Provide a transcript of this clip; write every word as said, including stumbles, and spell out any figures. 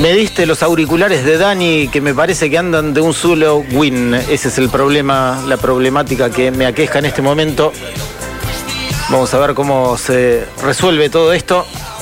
Me diste los auriculares de Dani que me parece que andan de un solo win. Ese es el problema, la problemática que me aqueja en este momento. Vamos a ver cómo se resuelve todo esto.